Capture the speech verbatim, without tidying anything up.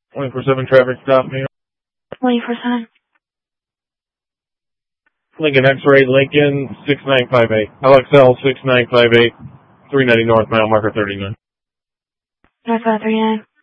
twenty-four seven traffic stop, Mayor. twenty-four seven. Lincoln X-Ray, Lincoln six nine five eight. L X L six nine five eight, three ninety North, mile marker thirty-nine. North, three nine.